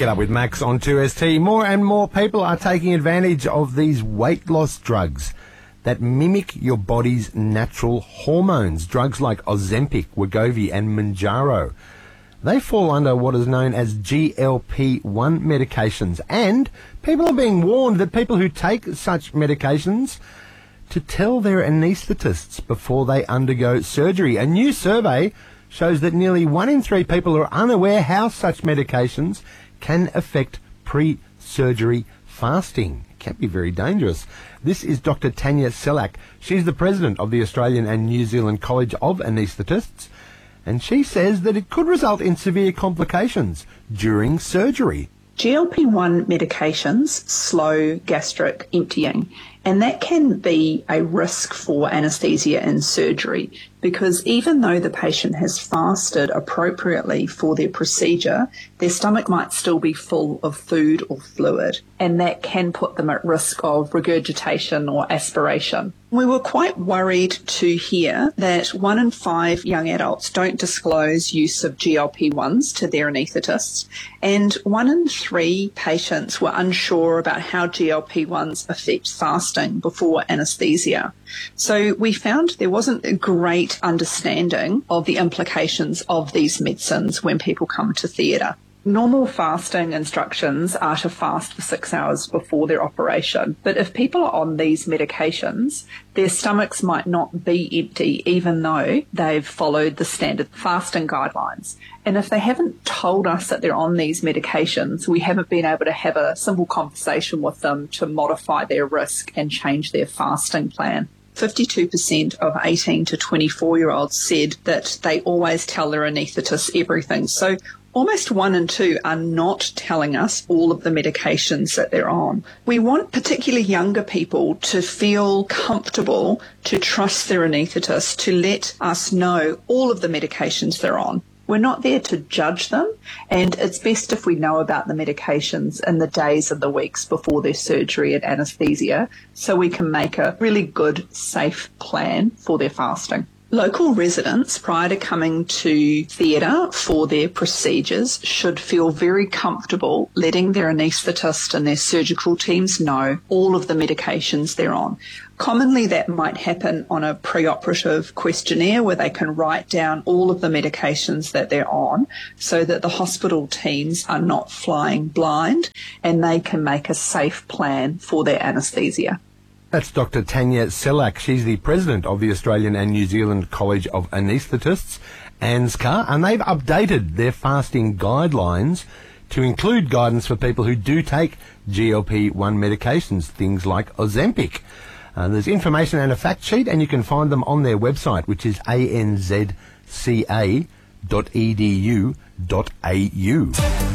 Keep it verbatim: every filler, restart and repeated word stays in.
Get Up with Max on two S T. More and more people are taking advantage of these weight loss drugs that mimic your body's natural hormones. Drugs like Ozempic, Wegovy and Mounjaro. They fall under what is known as G L P one medications, and people are being warned that people who take such medications to tell their anaesthetists before they undergo surgery. A new survey shows that nearly one in three people are unaware how such medications can affect pre-surgery fasting. It can be very dangerous. This is Doctor Tanya Selak. She's the president of the Australian and New Zealand College of Anaesthetists, and she says that it could result in severe complications during surgery. G L P one medications slow gastric emptying, and that can be a risk for anaesthesia in surgery, because even though the patient has fasted appropriately for their procedure, their stomach might still be full of food or fluid, and that can put them at risk of regurgitation or aspiration. We were quite worried to hear that one in five young adults don't disclose use of G L P ones to their anaesthetists, and one in three patients were unsure about how G L P ones affect fasting before anaesthesia. So we found there wasn't a great understanding of the implications of these medicines when people come to theatre. Normal fasting instructions are to fast for six hours before their operation, but if people are on these medications, their stomachs might not be empty even though they've followed the standard fasting guidelines. And if they haven't told us that they're on these medications, we haven't been able to have a simple conversation with them to modify their risk and change their fasting plan. fifty-two percent of eighteen to twenty-four-year-olds said that they always tell their anaesthetist everything. So almost one in two are not telling us all of the medications that they're on. We want particularly younger people to feel comfortable to trust their anaesthetist to let us know all of the medications they're on. We're not there to judge them, and it's best if we know about the medications in the days and the weeks before their surgery and anaesthesia, so we can make a really good, safe plan for their fasting. Local residents, prior to coming to theatre for their procedures, should feel very comfortable letting their anaesthetist and their surgical teams know all of the medications they're on. Commonly that might happen on a preoperative questionnaire where they can write down all of the medications that they're on so that the hospital teams are not flying blind and they can make a safe plan for their anaesthesia. That's Doctor Tanya Selak. She's the president of the Australian and New Zealand College of Anaesthetists, A N Z C A, and they've updated their fasting guidelines to include guidance for people who do take G L P one medications, things like Ozempic. Uh, there's information and a fact sheet, and you can find them on their website, which is a n z c a dot e d u dot a u.